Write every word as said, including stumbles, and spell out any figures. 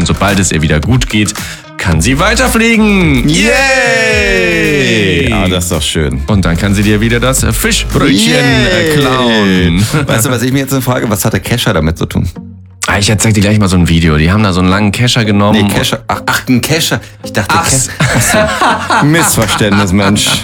und sobald es ihr wieder gut geht, kann sie weiterfliegen. Yay! Ah, das ist doch schön. Und dann kann sie dir wieder das Fischbrötchen äh, klauen. Weißt du, was ich mir jetzt so frage, was hat der Kescher damit zu tun? Ah, ich zeig dir gleich mal so ein Video. Die haben da so einen langen Kescher genommen. Nee, Kescher. Ach, ach, ein Kescher. Ich dachte, Ach. Kescher. Missverständnis, Mensch.